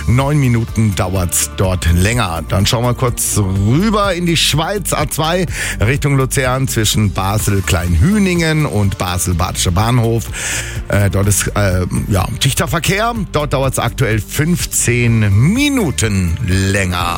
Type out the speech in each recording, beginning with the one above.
9 Minuten dauert's dort länger. Dann schauen wir kurz rüber in die Schweiz. A2 Richtung Luzern zwischen Basel-Kleinhüningen und Basel-Badischer Bahnhof. Dort ist dichter Verkehr. Dort dauert's aktuell 15 Minuten länger.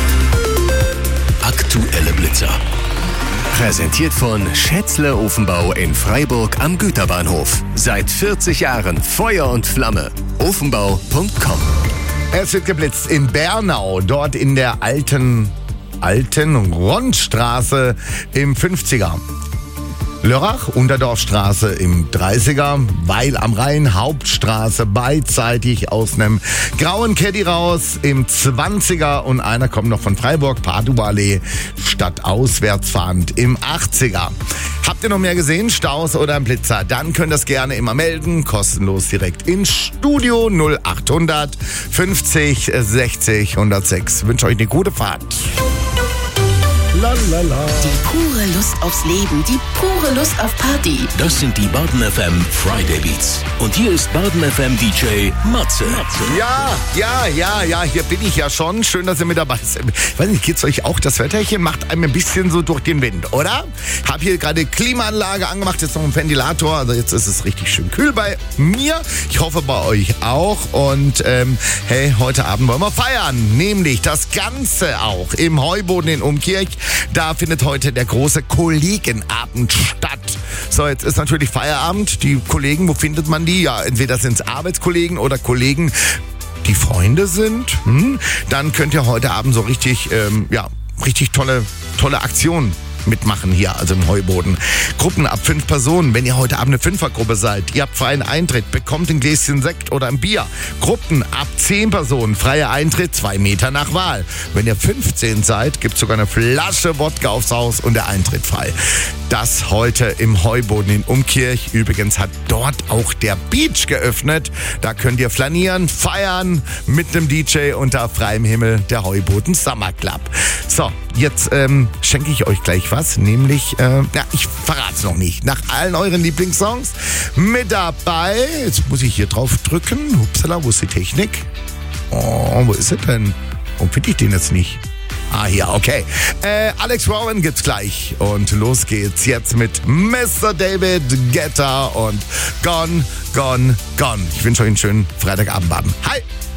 Aktuelle Blitzer. Präsentiert von Schätzle Ofenbau in Freiburg am Güterbahnhof. Seit 40 Jahren Feuer und Flamme. Ofenbau.com. Es wird geblitzt in Bernau, dort in der alten Rondstraße im 50er. Lörrach, Unterdorfstraße im 30er, Weil am Rhein, Hauptstraße beidseitig aus einem grauen Caddy raus im 20er und einer kommt noch von Freiburg, Padua-Allee, stadtauswärts fahrend im 80er. Habt ihr noch mehr gesehen, Staus oder ein Blitzer? Dann könnt ihr es gerne immer melden, kostenlos direkt ins Studio 0800 50 60 106. Wünsche euch eine gute Fahrt. Lalala. Die pure Lust aufs Leben, die pure Lust auf Party. Das sind die Baden FM Friday Beats. Und hier ist Baden FM DJ Matze. Ja, hier bin ich ja schon. Schön, dass ihr mit dabei seid. Ich weiß nicht, geht's euch auch? Das Wetterchen macht einem ein bisschen so durch den Wind, oder? Hab hier gerade Klimaanlage angemacht, jetzt noch einen Ventilator. Also jetzt ist es richtig schön kühl bei mir. Ich hoffe bei euch auch. Und hey, heute Abend wollen wir feiern. Nämlich das Ganze auch im Heuboden in Umkirch. Da findet heute der große Kollegenabend statt. So, jetzt ist natürlich Feierabend. Die Kollegen, wo findet man die? Ja, entweder sind es Arbeitskollegen oder Kollegen, die Freunde sind. Dann könnt ihr heute Abend so richtig tolle Aktionen mitmachen hier, also im Heuboden. Gruppen ab 5 Personen, wenn ihr heute Abend eine 5er-Gruppe seid, ihr habt freien Eintritt, bekommt ein Gläschen Sekt oder ein Bier. Gruppen ab 10 Personen, freier Eintritt, 2 Meter nach Wahl. Wenn ihr 15 seid, gibt's sogar eine Flasche Wodka aufs Haus und der Eintritt frei. Das heute im Heuboden in Umkirch. Übrigens hat dort auch der Beach geöffnet. Da könnt ihr flanieren, feiern mit einem DJ unter freiem Himmel, der Heuboden Summer Club. So, jetzt schenke ich euch gleich was, nämlich, ich verrate es noch nicht. Nach allen euren Lieblingssongs mit dabei. Jetzt muss ich hier drauf drücken. Upsala, wo ist die Technik? Oh, wo ist sie denn? Warum finde ich den jetzt nicht? Ah, hier, okay. Alex Warren gibt's gleich. Und los geht's jetzt mit Mr. David Guetta und Gone, Gone, Gone. Ich wünsche euch einen schönen Freitagabend. Hi!